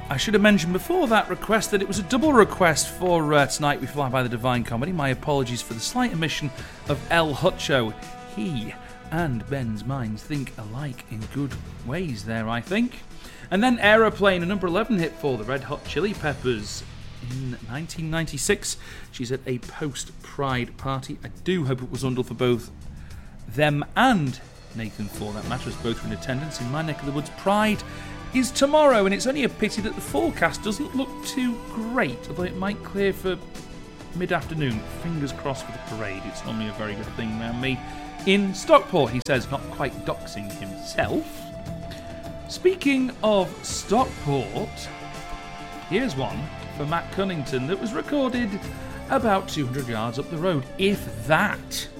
I should have mentioned before that request that it was a double request for Tonight We Fly by the Divine Comedy. My apologies for the slight omission of El Hutcho. He and Ben's minds think alike in good ways there, I think. And then Aeroplane, a number 11 hit for the Red Hot Chili Peppers in 1996. She's at a post-Pride party. I do hope it was Undle for both them and Nathan, for that matter, as both were in attendance in my neck of the woods. Pride is tomorrow, and it's only a pity that the forecast doesn't look too great, although it might clear for mid-afternoon. Fingers crossed for the parade. It's normally a very good thing around me. In Stockport, he says, not quite doxing himself. Speaking of Stockport, here's one for Matt Cunnington that was recorded about 200 yards up the road, if that.